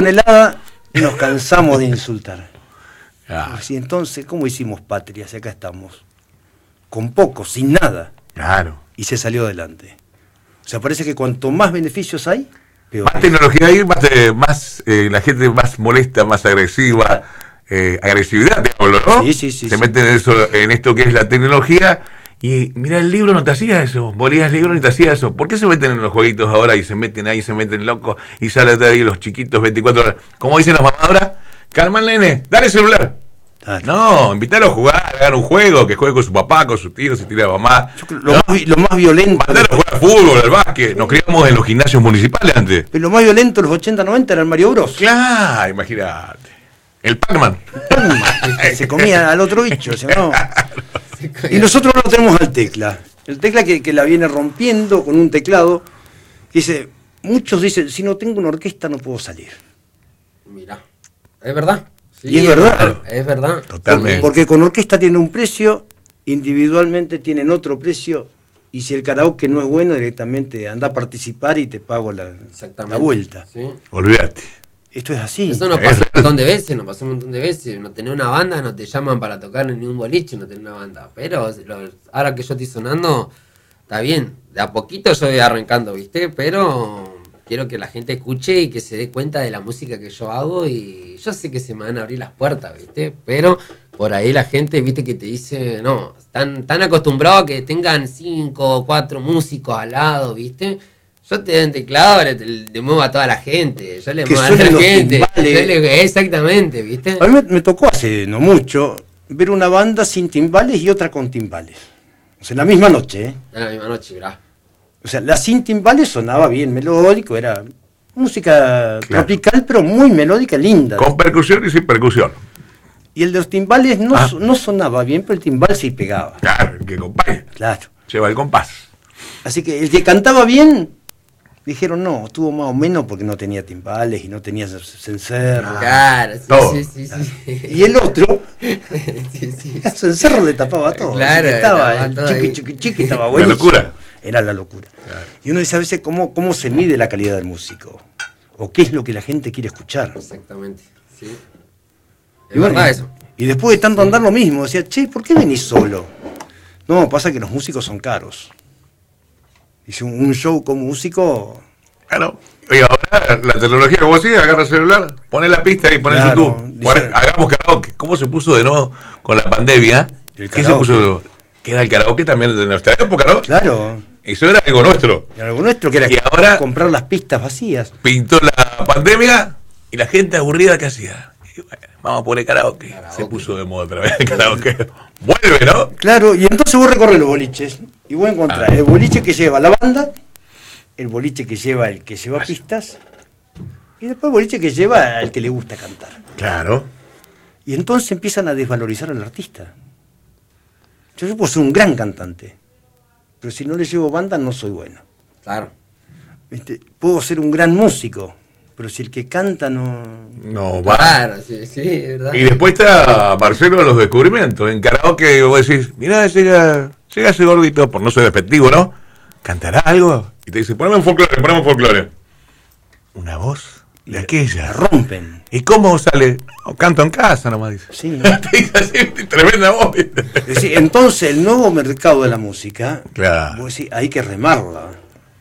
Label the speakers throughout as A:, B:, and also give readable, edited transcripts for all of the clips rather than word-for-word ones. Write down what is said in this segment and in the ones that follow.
A: tonelada nos cansamos de insultar.
B: Ah.
A: Así, entonces, ¿cómo hicimos patria si acá estamos? Con poco, sin nada.
B: Claro.
A: Y se salió adelante. O sea, parece que cuanto más beneficios hay, peor.
B: Más tecnología hay, más la gente más molesta, más agresiva, agresividad, digámoslo, ¿no?
A: Sí.
B: Se meten en esto que es la tecnología. Y mira, el libro no te hacía eso, volvías el libro y te hacía eso. ¿Por qué se meten en los jueguitos ahora y se meten ahí, se meten locos y salen de ahí los chiquitos 24 horas? Como dicen las mamás ahora, calma el nene, dale el celular.
A: Dale.
B: No, invítalo a jugar, hagan un juego, que juegue con su papá, con su tío, si tiene a mamá.
A: Yo creo lo más violento.
B: Mandalo a jugar al fútbol, al básquet. Nos criamos en los gimnasios municipales antes.
A: Pero lo más violento de los 80-90 era el Mario Bros.
B: Claro, imagínate. El Pac-Man.
A: Se comía al otro bicho, ¿sí, no? Y nosotros lo tenemos al Tecla. El Tecla que la viene rompiendo con un teclado. Dice, muchos dicen, si no tengo una orquesta no puedo salir.
C: Mirá, es verdad. Sí,
A: y es verdad.
C: Es verdad.
B: Totalmente.
A: Porque con orquesta tiene un precio, individualmente tienen otro precio, y si el karaoke no es bueno, directamente anda a participar y te pago la vuelta.
C: Sí.
B: Olvídate.
A: Esto es así.
C: Eso nos pasó un montón de veces, No tener una banda, no te llaman para tocar en ningún boliche, no tener una banda. Pero ahora que yo estoy sonando, está bien. De a poquito yo voy arrancando, ¿viste? Pero quiero que la gente escuche y que se dé cuenta de la música que yo hago. Y yo sé que se me van a abrir las puertas, ¿viste? Pero por ahí la gente, ¿viste? Que te dice, no, están acostumbrados a que tengan 5 o 4 músicos al lado, ¿viste? Yo te doy un teclado, le muevo a toda la gente. Yo le muevo a la gente. Exactamente, ¿viste?
A: A mí me tocó hace no mucho ver una banda sin timbales y otra con timbales. O sea, en la misma noche, ¿eh?
C: En la misma noche, mirá.
A: O sea, la sin timbales sonaba bien melódico, era música tropical, pero muy melódica, linda.
B: Con percusión y sin percusión.
A: Y el de los timbales no sonaba bien, pero el timbal sí pegaba.
B: Claro, el que acompaña.
A: Claro.
B: Lleva el compás.
A: Así que el que cantaba bien, dijeron no, estuvo más o menos porque no tenía timbales y no tenía cencerro.
C: Claro, sí.
A: Y el otro,
C: sí.
A: el cencerro le tapaba todo.
C: Claro,
A: estaba chiqui, estaba bueno.
B: La locura.
A: Era la locura.
B: Claro.
A: Y uno dice a veces cómo se mide la calidad del músico. O qué es lo que la gente quiere escuchar.
C: Exactamente, sí.
A: Y bueno, eso. Y después de tanto andar lo mismo, decía, che, ¿por qué venís solo? No, pasa que los músicos son caros. Dice, un show con músico...
B: Claro. Oye, ahora la tecnología, como así, agarra el celular, pone la pista y pone el YouTube. Hagamos karaoke. ¿Cómo se puso de nuevo con la pandemia? ¿Qué se puso de nuevo? ¿Qué era el karaoke también de nuestra época, no?
A: Claro.
B: Eso era algo nuestro.
A: Era algo nuestro, que era
B: y ahora
A: comprar las pistas vacías.
B: Pintó la pandemia y la gente aburrida, ¿qué hacía? Y bueno, vamos a poner karaoke. Se puso de moda otra vez el karaoke. Vuelve, ¿no?
A: Claro, y entonces vos recorres los boliches y vos encontrás el boliche que lleva la banda, el boliche que lleva el que lleva pistas, y después el boliche que lleva al que le gusta cantar.
B: Claro.
A: Y entonces empiezan a desvalorizar al artista. Yo puedo ser un gran cantante, pero si no le llevo banda no soy bueno.
C: Claro.
A: Puedo ser un gran músico, pero si el que canta
B: no va.
C: Claro, sí, es verdad.
B: Y después está Marcelo de los descubrimientos. En karaoke vos decís, mirá, llega ese gordito, por no ser despectivo, ¿no? ¿Cantará algo? Y te dice, poneme un folclore. Una voz de aquella.
A: La rompen.
B: ¿Y cómo sale? No, canto en casa nomás, dice.
A: Sí.
B: Te dice así, tremenda voz.
A: Entonces, el nuevo mercado de la música,
B: claro.
A: Vos decís, hay que remarla.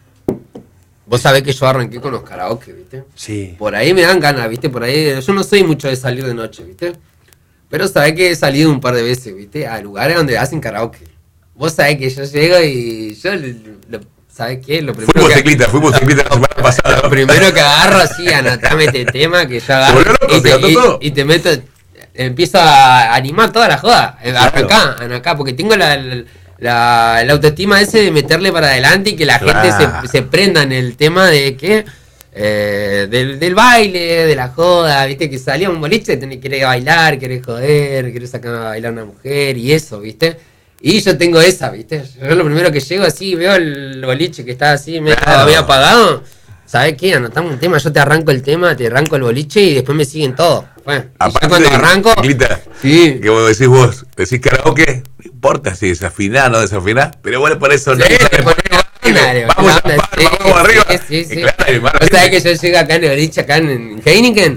C: Vos sabés que yo arranqué con los karaoke, ¿viste?
A: Sí.
C: Por ahí me dan ganas, ¿viste? Por ahí, yo no soy mucho de salir de noche, ¿viste? Pero sabés que he salido un par de veces, ¿viste? A lugares donde hacen karaoke. Vos sabés que yo llego y yo, ¿sabés qué? Lo primero
B: fuimos ciclita la semana pasada.
C: Lo primero que agarro así, anotame este tema que yo agarro y te meto, empiezo a animar toda la joda. Claro. Acá, porque tengo la autoestima ese de meterle para adelante y que la gente se prenda en el tema de que del baile, de la joda, viste, que salía un boliche, querés bailar, querés joder, querés sacar a bailar a una mujer y eso, viste. Y yo tengo esa, viste. Yo lo primero que llego así, veo el boliche que está así, medio apagado. ¿Sabés qué? Anotamos un tema, yo te arranco el tema, te arranco el boliche y después me siguen todos. Bueno,
B: aparte
C: cuando arranco.
B: Sí. Que vos decís karaoke, no importa si desafinás o no desafinás, pero bueno, por eso
C: sí, vamos arriba.
B: Sí. Claro,
C: ¿Vos sabés que yo llego acá en el boliche, acá en Heineken?